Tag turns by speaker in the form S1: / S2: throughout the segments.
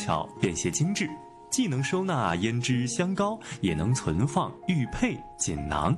S1: 巧，便携精致，既能收纳胭脂香膏，也能存放玉佩锦囊。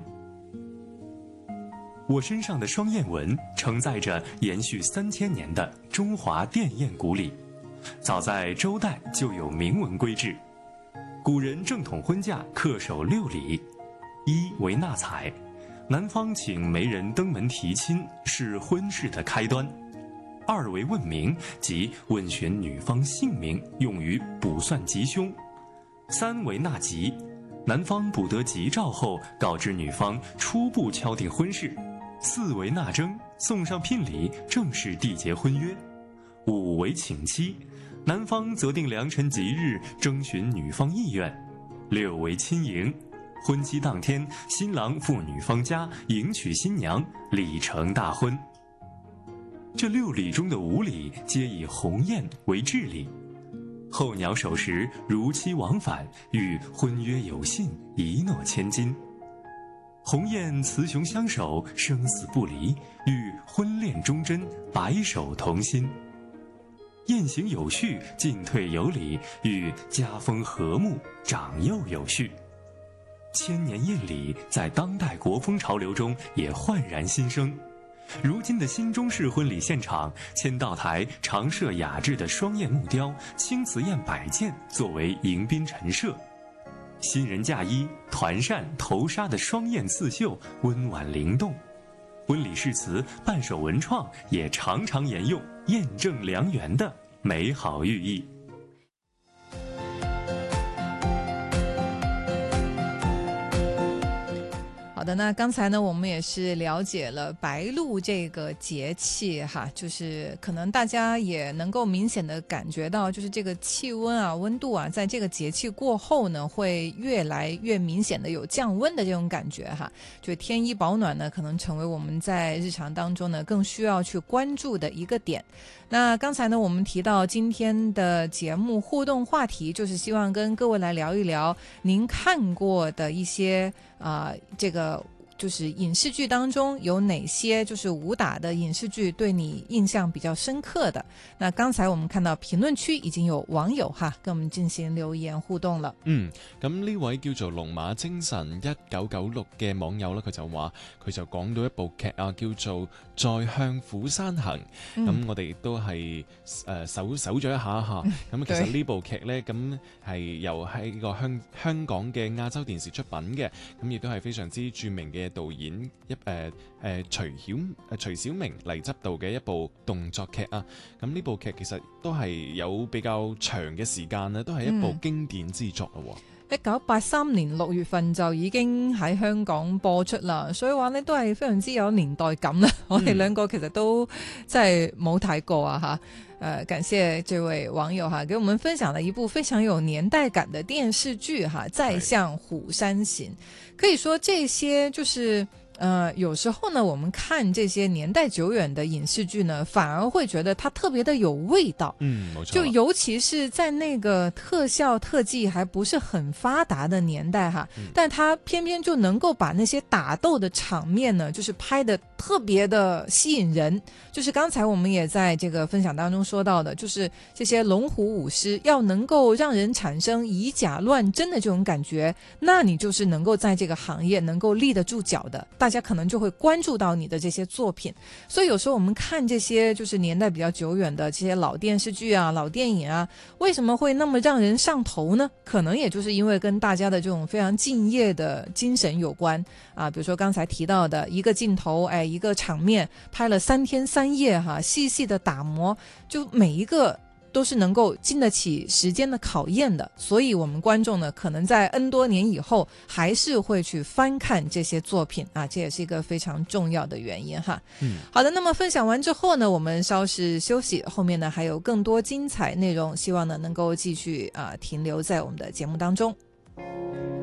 S1: 我身上的双燕纹承载着延续3000年的中华滇燕古礼，早在周代就有明文规制。古人正统婚嫁恪守6礼：一为纳采，男方请媒人登门提亲，是婚事的开端；二为问名，即问询女方姓名，用于卜算吉凶；三为纳吉，男方卜得吉兆后，告知女方初步敲定婚事；四为纳征，送上聘礼，正式缔结婚约；五为请期，男方择定良辰吉日，征询女方意愿；六为亲迎，婚期当天，新郎赴女方家迎娶新娘，礼成大婚。这6礼中的5礼皆以鸿雁为至礼，候鸟守时，如期往返，与婚约有信，一诺千金。鸿雁雌雄相守，生死不离，与婚恋忠贞，白首同心。雁行有序，进退有礼，与家风和睦，长幼有序。千年雁礼在当代国风潮流中也焕然新生。如今的新中式婚礼现场，签到台常设雅致的双燕木雕、青瓷燕摆件作为迎宾陈设。新人嫁衣、团扇、头纱的双燕刺绣温婉灵动，婚礼誓词、伴手文创也常常沿用验证良缘的美好寓意。
S2: 好的，那刚才呢，我们也是了解了白露这个节气哈，就是可能大家也能够明显的感觉到，就是这个气温啊、温度啊，在这个节气过后呢，会越来越明显的有降温的这种感觉哈。就添衣保暖呢，可能成为我们在日常当中呢更需要去关注的一个点。那刚才呢，我们提到今天的节目互动话题，就是希望跟各位来聊一聊您看过的一些这个就是影视剧当中有哪些就是武打的影视劇對你印象比較深刻的。那剛才我們看到評論區已經有網友跟我們進行留言互動了。
S3: 咁呢位叫做龍馬精神1996嘅網友呢，佢就話佢就講到一部劇啊，叫做在向虎山行。咁我哋亦都係搜咗一下嚇。咁其實呢部劇呢，咁係由喺個香港嘅亞洲電視出品嘅，咁亦都係非常之著名嘅導演徐小明嚟執導嘅一部動作劇啊。咁呢部劇其實都係有比較長嘅時間咧，都係一部經典之作咯。
S2: 1983年6月份就已經喺香港播出啦，所以話呢都係非常之有年代感啦。我哋兩個其實都真係冇睇過啊嚇。感謝這位網友給我們分享了一部非常有年代感的電視劇再向虎山行。可以說這些就是有時候呢，我們看這些年代久遠的影視劇呢，反而會覺得它特別的有味道。
S3: 冇錯。
S2: 就尤其是在那個特效特技還不是很發達的年代但它偏偏就能夠把那些打鬥的場面呢，就是拍得特別的吸引人。就是剛才我們也在這個分享當中說到的，就是這些龍虎武師要能夠讓人產生以假亂真的這種感覺，那你就是能夠在這個行業能夠立得住腳的，大家可能就會關注到你的這些作品。所以有時候我們看這些就是年代比較久遠的這些老電視劇啊、老電影啊，為什麼會那麼讓人上頭呢？可能也就是因為跟大家的這種非常敬業的精神有關啊。比如說剛才提到的一個鏡頭，一個場面拍了3天3夜細細的打磨，就每一個都是能夠經得起時間的考驗的，所以我們觀眾呢，可能在 N 多年以後還是會去翻看這些作品啊，這也是一個非常重要的原因哈。好的，那麼分享完之後呢，我們稍事休息，後面呢還有更多精彩內容，希望呢能夠繼續停留在我們的節目當中。